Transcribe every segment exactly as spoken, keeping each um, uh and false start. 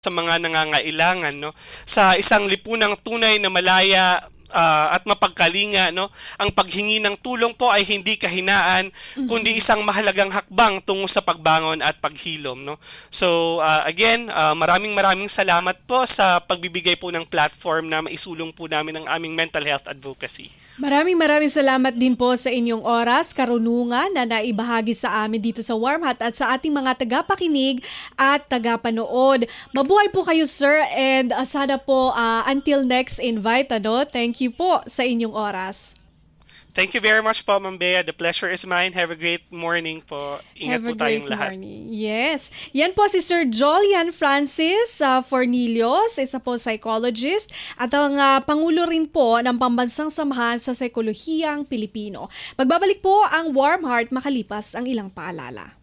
sa mga nangangailangan, no, sa isang lipunang tunay na malaya ah, at mapagkalinga, no, ang paghingi ng tulong po ay hindi kahinaan kundi isang mahalagang hakbang tungo sa pagbangon at paghilom, no. So ah, again, ah, maraming maraming salamat po sa pagbibigay po ng platform na maisulong po namin ang aming mental health advocacy. Maraming maraming salamat din po sa inyong oras, karunungan na naibahagi sa amin dito sa Warm Heart at sa ating mga tagapakinig at tagapanood. Mabuhay po kayo, sir, and uh, sana po uh, until next invite, ano, thank you po sa inyong oras. Thank you very much po, Ma'am Bea. The pleasure is mine. Have a great morning po. Ingat Have po a tayong great lahat. morning. Yes. Yan po si Sir Jolian Francis uh, Fornillos, isa po psychologist at ang uh, Pangulo rin po ng Pambansang Samahan sa Sikolohiyang Pilipino. Magbabalik po ang Warm Heart makalipas ang ilang paalala.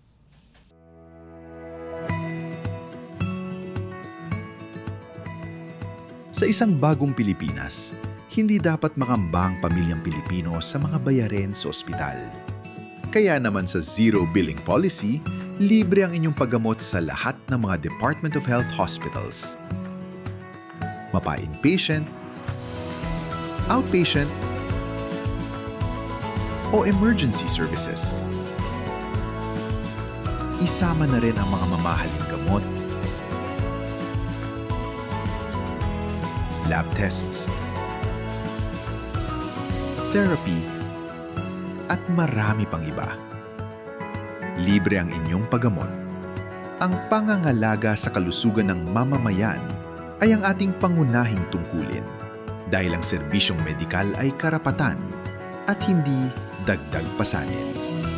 Sa isang bagong Pilipinas, hindi dapat makambang pamilyang Pilipino sa mga bayarin sa ospital. Kaya naman sa Zero Billing Policy, libre ang inyong paggamot sa lahat ng mga Department of Health hospitals. Mapa-inpatient, outpatient, o emergency services. Isama na rin ang mga mamahaling gamot, lab tests, therapy, at marami pang iba. Libre ang inyong paggamot. Ang pangangalaga sa kalusugan ng mamamayan ay ang ating pangunahing tungkulin dahil ang serbisyong medikal ay karapatan at hindi dagdag pasanin.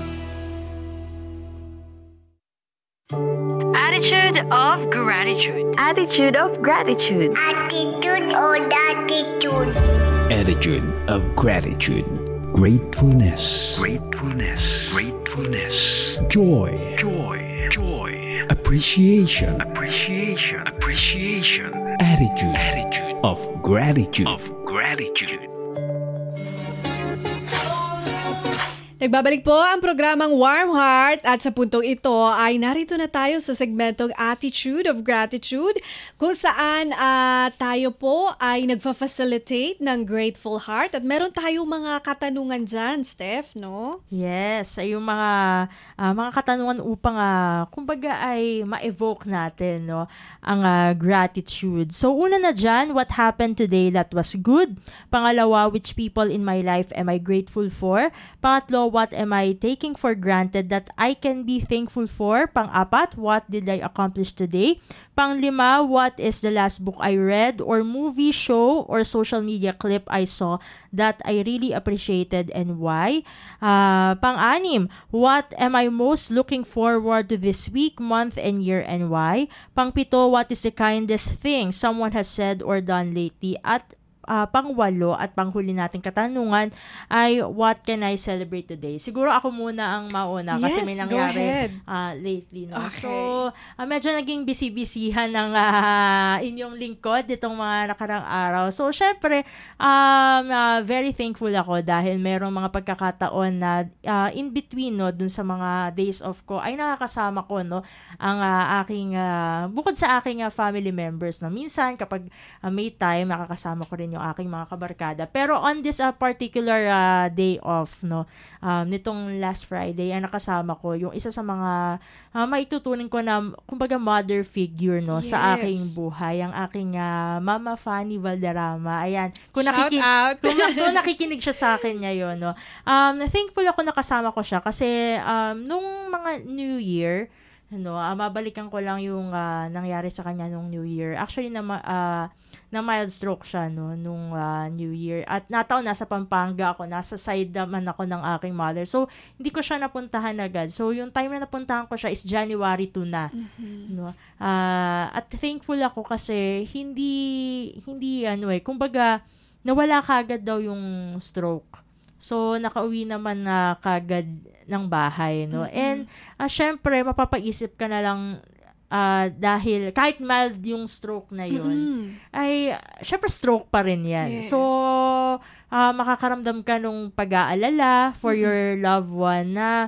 Attitude of gratitude. Attitude of gratitude. Attitude or attitude. Attitude of gratitude. Gratefulness. Gratefulness. Gratefulness. Joy. Joy. Joy. Appreciation. Appreciation. Appreciation. Attitude. Attitude of gratitude. of gratitude. Nagbabalik po ang programang Warm Heart at sa puntong ito ay narito na tayo sa segmentong Attitude of Gratitude kung saan uh, tayo po ay nagfa-facilitate ng Grateful Heart at meron tayong mga katanungan dyan, Steph, no? Yes, ay yung mga ah, mga katanungan upang uh, kumbaga ay ma-evoke natin, no, ang ah, gratitude. So una na dyan, what happened today that was good? Pangalawa, which people in my life am I grateful for? Pangatlo, what am I taking for granted that I can be thankful for? Pang-apat, what did I accomplish today? Panglima, what is the last book I read or movie, show, or social media clip I saw that I really appreciated and why? Uh, pang-anim, what am I most looking forward to this week, month, and year and why? Pang-pito, what is the kindest thing someone has said or done lately? At uh, pang-walo at panghuli nating katanungan ay what can I celebrate today? Siguro ako muna ang mauna kasi Yes, may go nangyari ahead. uh, lately. No? Okay. So, uh, medyo naging busy-busyhan ng uh, inyong lingkod ditong mga nakarang araw. So, syempre, um, uh, very thankful ako dahil merong mga pagkakataon na uh, in between, no, dun sa mga days off ko, ay nakakasama ko, no, ang uh, aking, uh, bukod sa aking uh, family members, no, minsan kapag uh, may time, nakakasama ko rin yung aking mga kabarkada. Pero on this uh, particular uh, day off, no, um, nitong last Friday, ay nakasama ko yung isa sa mga uh, maitutunin ko na, kumbaga, mother figure, no, Yes. sa aking buhay, ang aking uh, Mama Fanny Valderrama. Ayan. Kung Shout nakiki- out. kung, kung nakikinig siya sa akin ngayon, no, um, thankful ako nakasama ko siya kasi um, nung mga New Year, no, uh, mabalikan ko lang yung uh, nangyari sa kanya nung New Year. Actually, na, uh, na mild stroke siya, no, nung uh, New Year. At nataon, nasa Pampanga ako, nasa side naman ako ng aking mother. So, hindi ko siya napuntahan agad. So, yung time na napuntahan ko siya is January two na. Mm-hmm. No? Uh, at thankful ako kasi hindi, hindi ano eh, kumbaga, nawala kagad daw yung stroke. So, nakauwi naman na kagad ng bahay, no? Mm-hmm. And, uh, syempre, mapapaisip ka na lang uh, dahil kahit mild yung stroke na yun, Mm-hmm. ay, syempre, stroke pa rin yan. Yes. So, uh, makakaramdam ka nung pag-aalala for Mm-hmm. your loved one na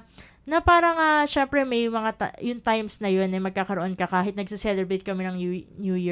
na parang, uh, syempre may mga, ta- yung times na yun, eh, magkakaroon ka kahit nagse-celebrate kami ng New, New Year